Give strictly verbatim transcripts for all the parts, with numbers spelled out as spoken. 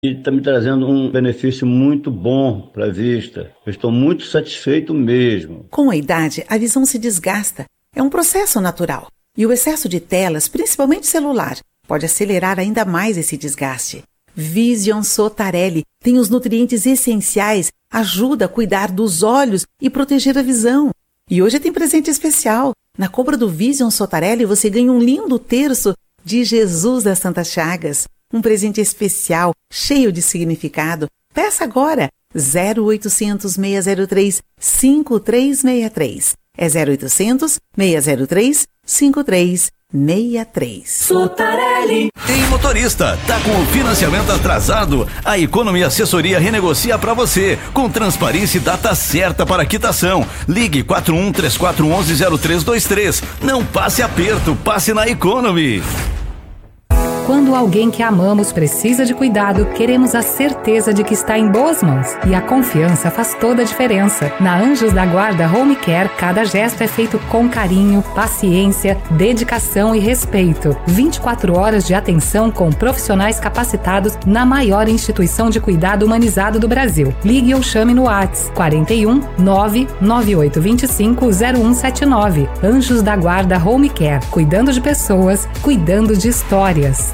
E está me trazendo um benefício muito bom para a vista. Eu estou muito satisfeito mesmo. Com a idade, a visão se desgasta. É um processo natural. E o excesso de telas, principalmente celular, pode acelerar ainda mais esse desgaste. Vision Sotarelli tem os nutrientes essenciais, ajuda a cuidar dos olhos e proteger a visão. E hoje tem presente especial. Na compra do Vision Sotarelli você ganha um lindo terço de Jesus das Santas Chagas. Um presente especial, cheio de significado. Peça agora zero oitocentos, seis zero três, cinco três seis três. É zero oitocentos, seis zero três, cinco três seis três. Sotarelli. Ei, motorista, tá com o financiamento atrasado? A Economy Assessoria renegocia para você, com transparência e data certa para quitação. Ligue quatro um três quatro um um zero três dois três. Não passe aperto, passe na Economy. Quando alguém que amamos precisa de cuidado, queremos a certeza de que está em boas mãos. E a confiança faz toda a diferença. Na Anjos da Guarda Home Care, cada gesto é feito com carinho, paciência, dedicação e respeito. vinte e quatro horas de atenção com profissionais capacitados na maior instituição de cuidado humanizado do Brasil. Ligue ou chame no WhatsApp quarenta e um, nove nove oito dois cinco, zero um sete nove. Anjos da Guarda Home Care, cuidando de pessoas, cuidando de histórias.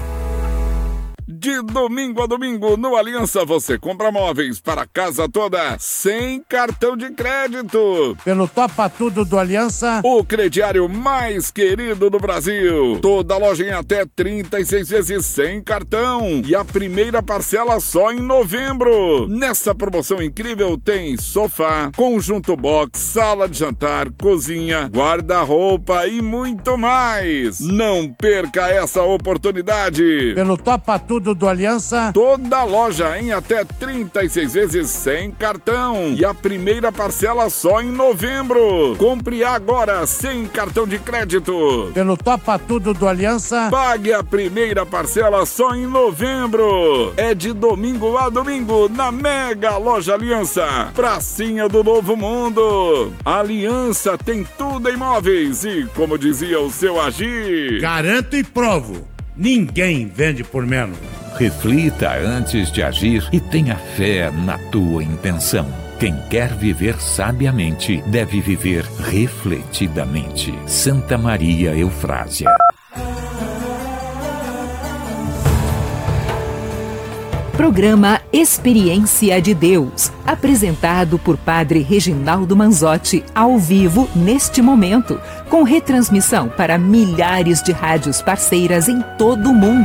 De domingo a domingo, no Aliança, você compra móveis para a casa toda sem cartão de crédito. Pelo Topa Tudo do Aliança, o crediário mais querido do Brasil. Toda loja em até trinta e seis vezes sem cartão. E a primeira parcela só em novembro. Nessa promoção incrível tem sofá, conjunto box, sala de jantar, cozinha, guarda-roupa e muito mais. Não perca essa oportunidade. Pelo Topa Tudo do Aliança, toda loja em até trinta e seis vezes sem cartão e a primeira parcela só em novembro. Compre agora sem cartão de crédito. Pelo Topa Tudo do Aliança, pague a primeira parcela só em novembro. É de domingo a domingo na Mega Loja Aliança, pracinha do Novo Mundo. Aliança tem tudo em móveis e, como dizia o seu Agir, garanto e provo, ninguém vende por menos. Reflita antes de agir e tenha fé na tua intenção. Quem quer viver sabiamente deve viver refletidamente. Santa Maria Eufrásia. Programa Experiência de Deus, apresentado por Padre Reginaldo Manzotti, ao vivo neste momento, com retransmissão para milhares de rádios parceiras em todo o mundo.